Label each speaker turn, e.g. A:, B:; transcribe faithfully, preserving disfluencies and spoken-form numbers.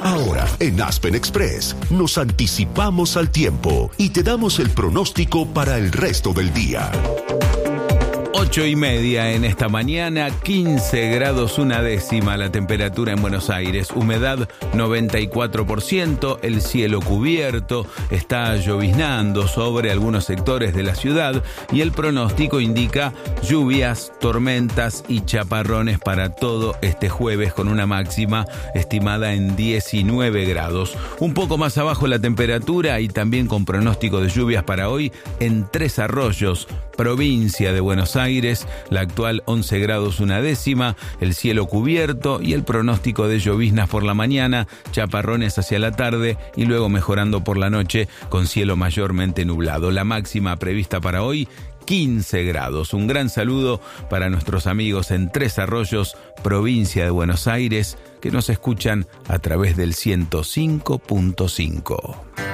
A: Ahora, en Aspen Express, nos anticipamos al tiempo y te damos el pronóstico para el resto del día.
B: Ocho y media en esta mañana, quince grados una décima la temperatura en Buenos Aires, humedad noventa y cuatro por ciento, el cielo cubierto, está lloviznando sobre algunos sectores de la ciudad y el pronóstico indica lluvias, tormentas y chaparrones para todo este jueves con una máxima estimada en diecinueve grados. Un poco más abajo la temperatura y también con pronóstico de lluvias para hoy en Tres Arroyos, provincia de Buenos Aires, la actual once grados una décima, el cielo cubierto y el pronóstico de lloviznas por la mañana, chaparrones hacia la tarde y luego mejorando por la noche con cielo mayormente nublado. La máxima prevista para hoy, quince grados. Un gran saludo para nuestros amigos en Tres Arroyos, provincia de Buenos Aires, que nos escuchan a través del ciento cinco punto cinco.